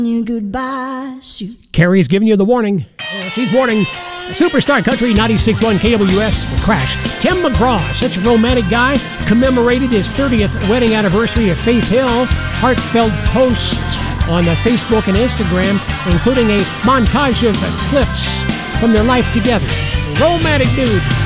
Goodbye, shoot. Carrie's giving you the warning. She's warning. Superstar Country 96.1 KWS will crash. Tim McGraw, such a romantic guy, commemorated his 30th wedding anniversary at Faith Hill. Heartfelt posts on Facebook and Instagram, including a montage of clips from their life together. Romantic dude.